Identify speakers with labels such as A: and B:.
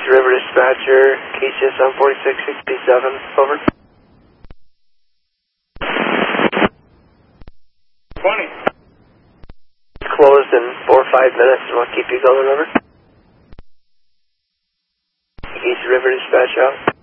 A: Geese River Dispatcher, KCS on 4667, over.
B: 20.
A: Closed in 4 or 5 minutes, and we'll keep you going, over. Geese River Dispatch out.